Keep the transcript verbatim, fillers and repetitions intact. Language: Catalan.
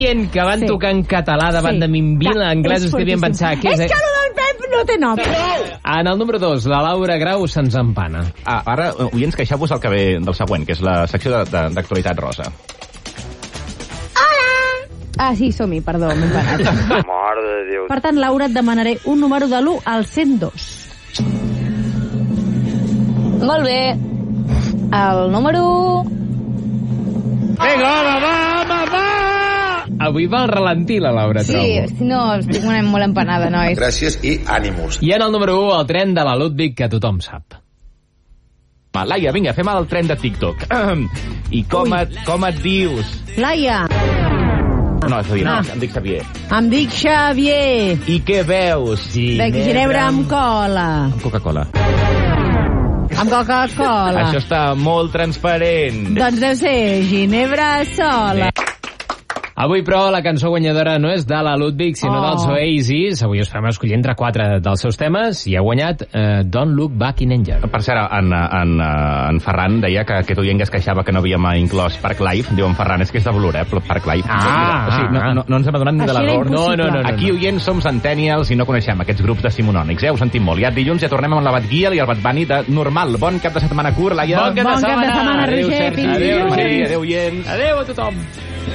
que van sí. tocar en català davant sí. de vint mil anglesos que devien pensar que és... És que el del Pep no té nom. En el número dos, la Laura Grau se'ns empana. Ah, ara, oients, queixeu-vos el que ve del següent, que és la secció d'actualitat rosa. Hola! Ah, sí, som-hi, perdó, m'he empanat. Mare de Déu. Per tant, Laura, et demanaré un número de l'u al cent dos. Molt bé. El número... Vinga, home, va, home, va! Avui va al ralentí, la Laura, sí, trobo. Sí, no, estic molt empanada, nois. Gràcies i ànimus. I en el número u, el tren de la Ludwig, que tothom sap. Va, Laia, vinga, fem el tren de TikTok. I com et, com et dius? Laia. No, és a dir, no, Ah. em dic Xavier. Em dic Xavier. I què veus? Bec ginebra amb cola. Amb Coca-Cola. Amb Coca-Cola. Això està molt transparent. Doncs deu ser ginebra sola. Avui, però, la cançó guanyadora no és de la Ludwig, sinó Oh. dels Oasis. Avui us fem escollir entre quatre dels seus temes i ha guanyat eh, Don't Look Back in Anger. Per cert, en, en, en Ferran deia que aquest oient que es queixava que no havíem inclòs Park Life. Diu en Ferran, és que és de valor, eh, Park Life. Ah, o sigui, no, no, no ens hem adonat ni de Així era l'error. No, no, no, no. Aquí, oients, som centennials i no coneixem aquests grups decimonònics, eh? Ho sentim molt. Ja dilluns ja tornem amb la Batguia i el Batbani de normal. Bon cap de setmana curt, Laia. Bon cap de Bon cap de setmana. setmana, Adéu, Roger. Sergi. Fins Adéu, dilluns. Roger. Adéu, oients. Adéu a tothom.